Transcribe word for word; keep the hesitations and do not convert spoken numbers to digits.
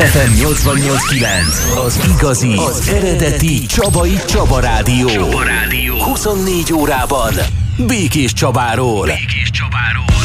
ef em nyolcvannyolc kilenc, az igazi, az eredeti Csabai Csaba Rádió. Csaba Rádió. huszonnégy órában Békés Csabáról. Békés Csabáról.